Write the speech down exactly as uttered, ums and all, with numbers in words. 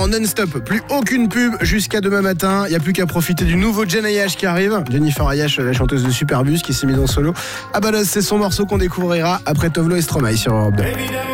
en non-stop. Plus aucune pub jusqu'à demain matin. Il n'y a plus qu'à profiter du nouveau Jen Ayash qui arrive. Jennifer Ayash, la chanteuse de Superbus qui s'est mise en solo. Ah bah là, c'est son morceau qu'on découvrira après Tovlo et Stromae sur Europe deux.